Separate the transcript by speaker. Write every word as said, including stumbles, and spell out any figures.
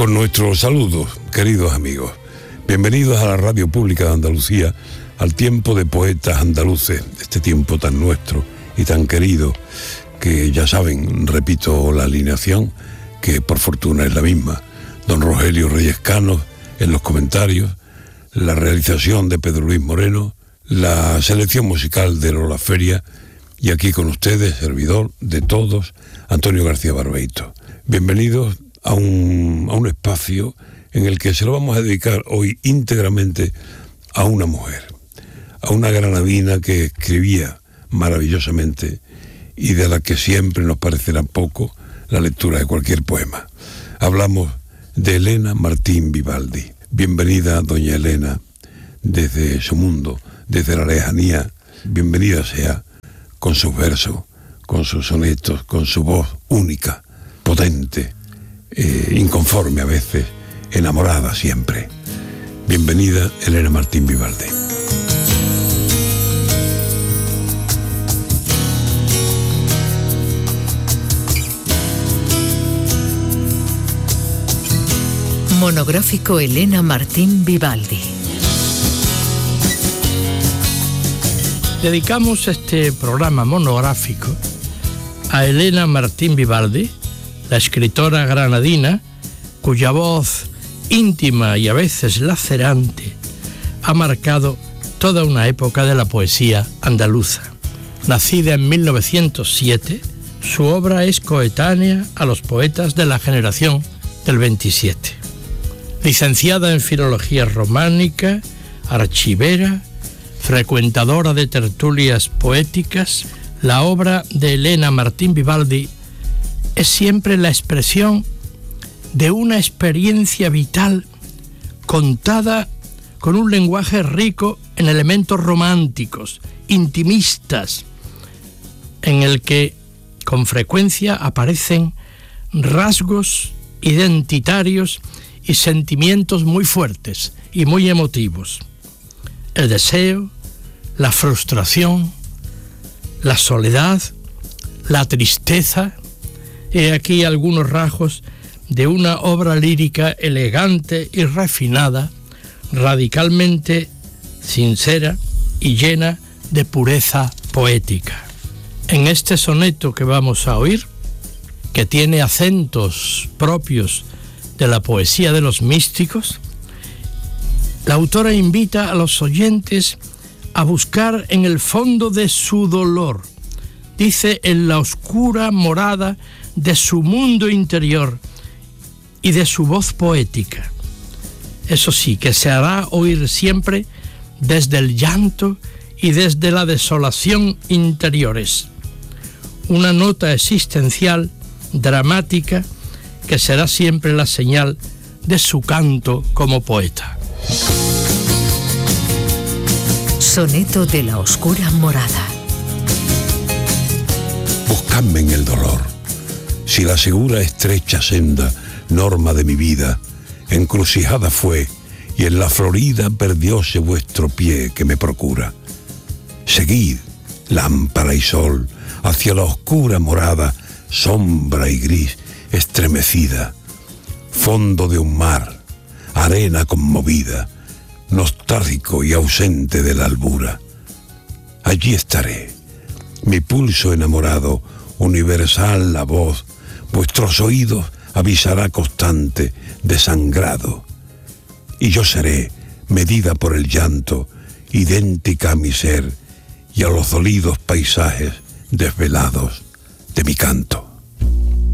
Speaker 1: Con nuestros saludos, queridos amigos. Bienvenidos a la Radio Pública de Andalucía, al tiempo de poetas andaluces, este tiempo tan nuestro y tan querido, que ya saben, repito la alineación, que por fortuna es la misma. Don Rogelio Reyes Canos en los comentarios, la realización de Pedro Luis Moreno, la selección musical de Lola Feria, y aquí con ustedes, servidor de todos, Antonio García Barbeito. Bienvenidos a un, a un espacio en el que se lo vamos a dedicar hoy íntegramente a una mujer, a una granadina que escribía maravillosamente y de la que siempre nos parecerá poco la lectura de cualquier poema. Hablamos de Elena Martín Vivaldi. Bienvenida, doña Elena, desde su mundo, desde la lejanía. Bienvenida sea con sus versos, con sus sonetos, con su voz única, potente, eh, inconforme a veces, enamorada siempre. Bienvenida, Elena Martín Vivaldi.
Speaker 2: Monográfico Elena Martín Vivaldi.
Speaker 3: Dedicamos este programa monográfico a Elena Martín Vivaldi, la escritora granadina cuya voz íntima y a veces lacerante ha marcado toda una época de la poesía andaluza. Nacida en mil novecientos siete, su obra es coetánea a los poetas de la generación del veintisiete. Licenciada en Filología Románica, archivera, frecuentadora de tertulias poéticas, la obra de Elena Martín Vivaldi es siempre la expresión de una experiencia vital contada con un lenguaje rico en elementos románticos, intimistas, en el que con frecuencia aparecen rasgos identitarios y sentimientos muy fuertes y muy emotivos. El deseo, la frustración, la soledad, la tristeza. He aquí algunos rasgos de una obra lírica elegante y refinada, radicalmente sincera y llena de pureza poética. En este soneto que vamos a oír, que tiene acentos propios de la poesía de los místicos, la autora invita a los oyentes a buscar en el fondo de su dolor, dice, en la oscura morada de su mundo interior y de su voz poética. Eso sí, que se hará oír siempre desde el llanto y desde la desolación interiores. Una nota existencial, dramática, que será siempre la señal de su canto como poeta.
Speaker 2: Soneto de la oscura morada.
Speaker 1: Buscadme en el dolor, si la segura estrecha senda, norma de mi vida, encrucijada fue, y en la florida perdióse vuestro pie que me procura. Seguid, lámpara y sol, hacia la oscura morada, sombra y gris, estremecida, fondo de un mar, arena conmovida, nostálgico y ausente de la albura. Allí estaré, mi pulso enamorado, universal la voz, vuestros oídos avisará constante, desangrado, y yo seré, medida por el llanto, idéntica a mi ser y a los dolidos paisajes desvelados de mi canto.